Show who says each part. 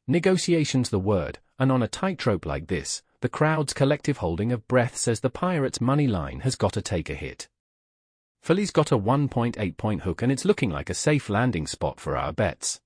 Speaker 1: Negotiation's the word, and on a tightrope like this, the crowd's collective holding of breath says the Pirates' money line has got to take a hit. Philly's got a 1.8-point hook and it's looking like a safe landing spot for our bets.